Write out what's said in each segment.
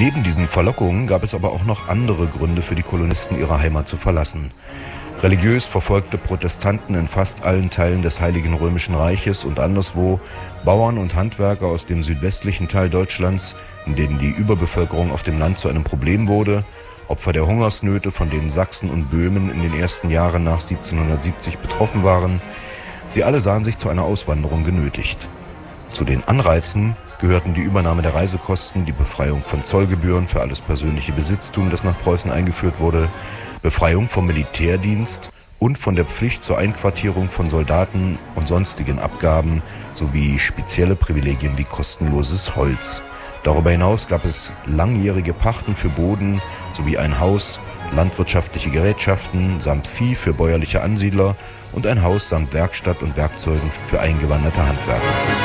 Neben diesen Verlockungen gab es aber auch noch andere Gründe für die Kolonisten, ihre Heimat zu verlassen. Religiös verfolgte Protestanten in fast allen Teilen des Heiligen Römischen Reiches und anderswo, Bauern und Handwerker aus dem südwestlichen Teil Deutschlands, in denen die Überbevölkerung auf dem Land zu einem Problem wurde, Opfer der Hungersnöte, von denen Sachsen und Böhmen in den ersten Jahren nach 1770 betroffen waren. Sie alle sahen sich zu einer Auswanderung genötigt. Zu den Anreizen gehörten die Übernahme der Reisekosten, die Befreiung von Zollgebühren für alles persönliche Besitztum, das nach Preußen eingeführt wurde, Befreiung vom Militärdienst und von der Pflicht zur Einquartierung von Soldaten und sonstigen Abgaben sowie spezielle Privilegien wie kostenloses Holz. Darüber hinaus gab es langjährige Pachten für Boden sowie ein Haus, landwirtschaftliche Gerätschaften samt Vieh für bäuerliche Ansiedler und ein Haus samt Werkstatt und Werkzeugen für eingewanderte Handwerker.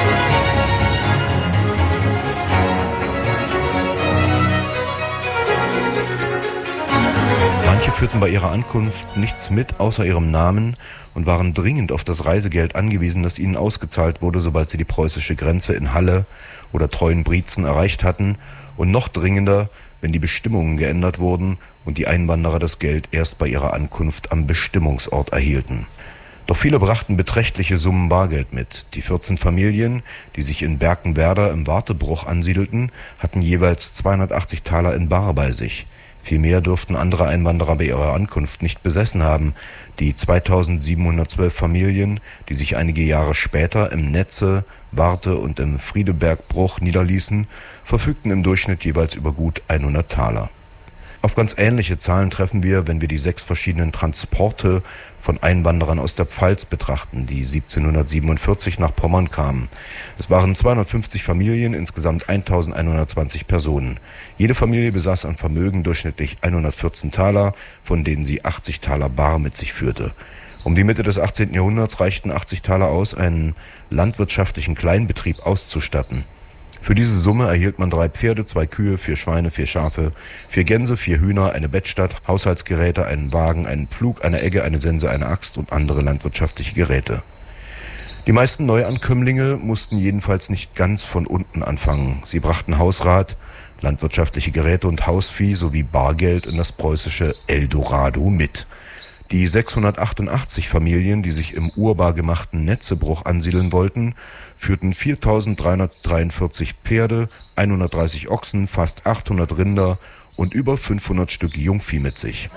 Manche führten bei ihrer Ankunft nichts mit außer ihrem Namen und waren dringend auf das Reisegeld angewiesen, das ihnen ausgezahlt wurde, sobald sie die preußische Grenze in Halle oder Treuenbrietzen erreicht hatten, und noch dringender, wenn die Bestimmungen geändert wurden und die Einwanderer das Geld erst bei ihrer Ankunft am Bestimmungsort erhielten. Doch viele brachten beträchtliche Summen Bargeld mit. Die 14 Familien, die sich in Berkenwerder im Wartebruch ansiedelten, hatten jeweils 280 Taler in bar bei sich. Viel mehr dürften andere Einwanderer bei ihrer Ankunft nicht besessen haben. Die 2712 Familien, die sich einige Jahre später im Netze, Warte und im Friedebergbruch niederließen, verfügten im Durchschnitt jeweils über gut 100 Taler. Auf ganz ähnliche Zahlen treffen wir, wenn wir die 6 verschiedenen Transporte von Einwanderern aus der Pfalz betrachten, die 1747 nach Pommern kamen. Es waren 250 Familien, insgesamt 1120 Personen. Jede Familie besaß an Vermögen durchschnittlich 114 Taler, von denen sie 80 Taler bar mit sich führte. Um die Mitte des 18. Jahrhunderts reichten 80 Taler aus, einen landwirtschaftlichen Kleinbetrieb auszustatten. Für diese Summe erhielt man 3 Pferde, 2 Kühe, 4 Schweine, 4 Schafe, 4 Gänse, 4 Hühner, eine Bettstatt, Haushaltsgeräte, einen Wagen, einen Pflug, eine Egge, eine Sense, eine Axt und andere landwirtschaftliche Geräte. Die meisten Neuankömmlinge mussten jedenfalls nicht ganz von unten anfangen. Sie brachten Hausrat, landwirtschaftliche Geräte und Hausvieh sowie Bargeld in das preußische Eldorado mit. Die 688 Familien, die sich im urbar gemachten Netzebruch ansiedeln wollten, führten 4.343 Pferde, 130 Ochsen, fast 800 Rinder und über 500 Stück Jungvieh mit sich.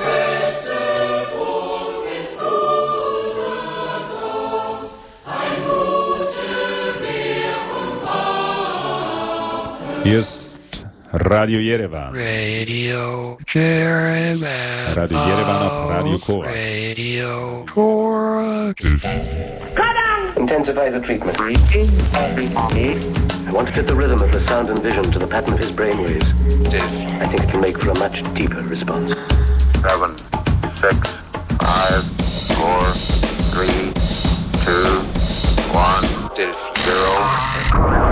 Hier ist Radio Jerewan. Radio Jerewan. Radio Jerewan auf Radio Korax. Radio Korax. Intensify the treatment. I want to fit the rhythm of the sound and vision to the pattern of his brainwaves. I think it can make for a much deeper response. 7, 6, 5, 4, 3, 2, 1, 0.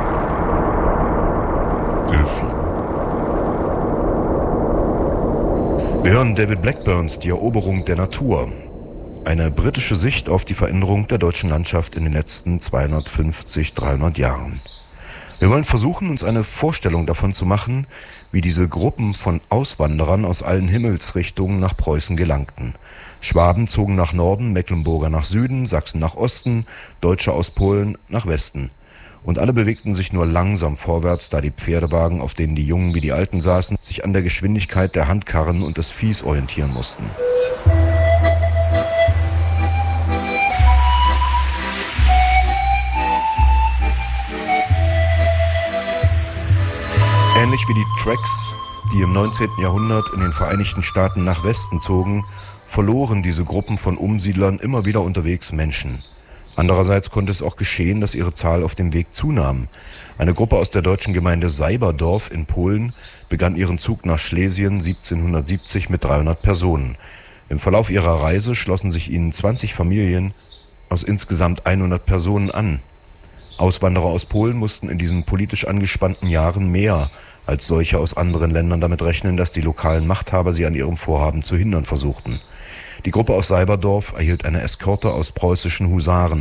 Wir hören David Blackburns Die Eroberung der Natur. Eine britische Sicht auf die Veränderung der deutschen Landschaft in den letzten 250, 300 Jahren. Wir wollen versuchen, uns eine Vorstellung davon zu machen, wie diese Gruppen von Auswanderern aus allen Himmelsrichtungen nach Preußen gelangten. Schwaben zogen nach Norden, Mecklenburger nach Süden, Sachsen nach Osten, Deutsche aus Polen nach Westen. Und alle bewegten sich nur langsam vorwärts, da die Pferdewagen, auf denen die Jungen wie die Alten saßen, sich an der Geschwindigkeit der Handkarren und des Viehs orientieren mussten. Ähnlich wie die Tracks, die im 19. Jahrhundert in den Vereinigten Staaten nach Westen zogen, verloren diese Gruppen von Umsiedlern immer wieder unterwegs Menschen. Andererseits konnte es auch geschehen, dass ihre Zahl auf dem Weg zunahm. Eine Gruppe aus der deutschen Gemeinde Seiberdorf in Polen begann ihren Zug nach Schlesien 1770 mit 300 Personen. Im Verlauf ihrer Reise schlossen sich ihnen 20 Familien aus insgesamt 100 Personen an. Auswanderer aus Polen mussten in diesen politisch angespannten Jahren mehr als solche aus anderen Ländern damit rechnen, dass die lokalen Machthaber sie an ihrem Vorhaben zu hindern versuchten. Die Gruppe aus Seiberdorf erhielt eine Eskorte aus preußischen Husaren.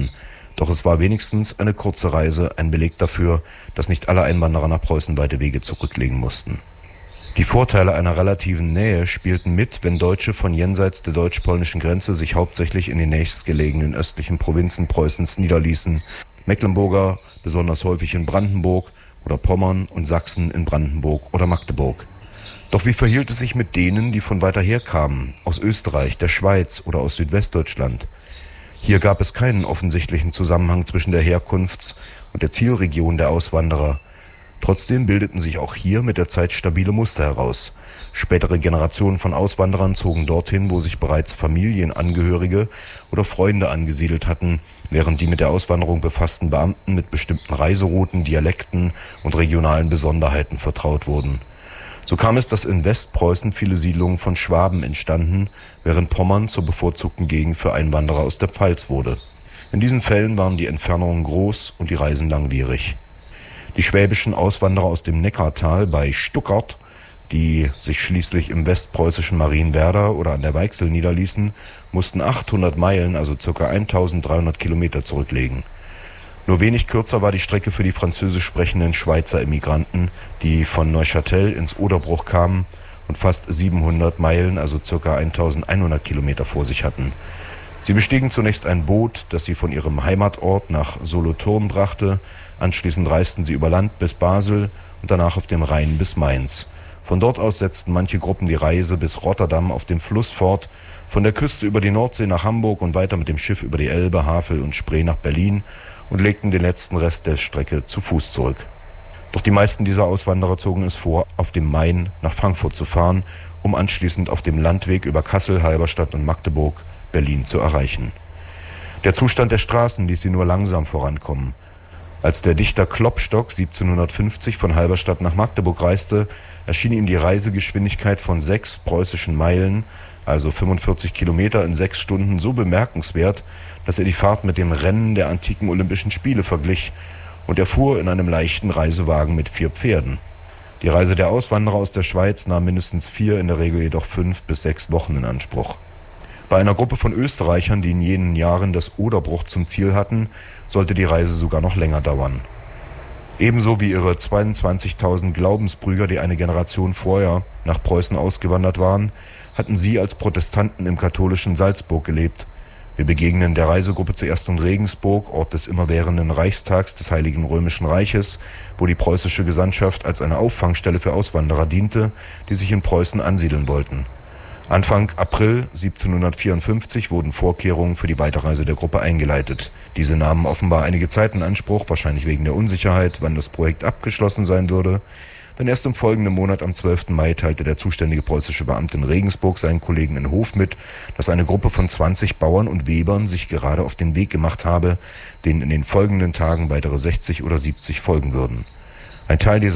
Doch es war wenigstens eine kurze Reise, ein Beleg dafür, dass nicht alle Einwanderer nach Preußen weite Wege zurücklegen mussten. Die Vorteile einer relativen Nähe spielten mit, wenn Deutsche von jenseits der deutsch-polnischen Grenze sich hauptsächlich in den nächstgelegenen östlichen Provinzen Preußens niederließen, Mecklenburger besonders häufig in Brandenburg oder Pommern und Sachsen in Brandenburg oder Magdeburg. Doch wie verhielt es sich mit denen, die von weiter her kamen, aus Österreich, der Schweiz oder aus Südwestdeutschland? Hier gab es keinen offensichtlichen Zusammenhang zwischen der Herkunfts- und der Zielregion der Auswanderer. Trotzdem bildeten sich auch hier mit der Zeit stabile Muster heraus. Spätere Generationen von Auswanderern zogen dorthin, wo sich bereits Familienangehörige oder Freunde angesiedelt hatten, während die mit der Auswanderung befassten Beamten mit bestimmten Reiserouten, Dialekten und regionalen Besonderheiten vertraut wurden. So kam es, dass in Westpreußen viele Siedlungen von Schwaben entstanden, während Pommern zur bevorzugten Gegend für Einwanderer aus der Pfalz wurde. In diesen Fällen waren die Entfernungen groß und die Reisen langwierig. Die schwäbischen Auswanderer aus dem Neckartal bei Stuttgart, die sich schließlich im westpreußischen Marienwerder oder an der Weichsel niederließen, mussten 800 Meilen, also ca. 1300 Kilometer zurücklegen. Nur wenig kürzer war die Strecke für die französisch sprechenden Schweizer Emigranten, die von Neuchâtel ins Oderbruch kamen und fast 700 Meilen, also ca. 1100 Kilometer vor sich hatten. Sie bestiegen zunächst ein Boot, das sie von ihrem Heimatort nach Solothurn brachte. Anschließend reisten sie über Land bis Basel und danach auf dem Rhein bis Mainz. Von dort aus setzten manche Gruppen die Reise bis Rotterdam auf dem Fluss fort, von der Küste über die Nordsee nach Hamburg und weiter mit dem Schiff über die Elbe, Havel und Spree nach Berlin und legten den letzten Rest der Strecke zu Fuß zurück. Doch die meisten dieser Auswanderer zogen es vor, auf dem Main nach Frankfurt zu fahren, um anschließend auf dem Landweg über Kassel, Halberstadt und Magdeburg Berlin zu erreichen. Der Zustand der Straßen ließ sie nur langsam vorankommen. Als der Dichter Klopstock 1750 von Halberstadt nach Magdeburg reiste, erschien ihm die Reisegeschwindigkeit von 6 preußischen Meilen, also 45 Kilometer in 6 Stunden, so bemerkenswert, dass er die Fahrt mit dem Rennen der antiken Olympischen Spiele verglich, und er fuhr in einem leichten Reisewagen mit 4 Pferden. Die Reise der Auswanderer aus der Schweiz nahm mindestens 4, in der Regel jedoch 5 bis 6 Wochen in Anspruch. Bei einer Gruppe von Österreichern, die in jenen Jahren das Oderbruch zum Ziel hatten, sollte die Reise sogar noch länger dauern. Ebenso wie ihre 22.000 Glaubensbrüder, die eine Generation vorher nach Preußen ausgewandert waren, hatten sie als Protestanten im katholischen Salzburg gelebt. Wir begegnen der Reisegruppe zuerst in Regensburg, Ort des immerwährenden Reichstags des Heiligen Römischen Reiches, wo die preußische Gesandtschaft als eine Auffangstelle für Auswanderer diente, die sich in Preußen ansiedeln wollten. Anfang April 1754 wurden Vorkehrungen für die Weiterreise der Gruppe eingeleitet. Diese nahmen offenbar einige Zeit in Anspruch, wahrscheinlich wegen der Unsicherheit, wann das Projekt abgeschlossen sein würde. Denn erst im folgenden Monat, am 12. Mai, teilte der zuständige preußische Beamte in Regensburg seinen Kollegen in Hof mit, dass eine Gruppe von 20 Bauern und Webern sich gerade auf den Weg gemacht habe, denen in den folgenden Tagen weitere 60 oder 70 folgen würden. Ein Teil dieser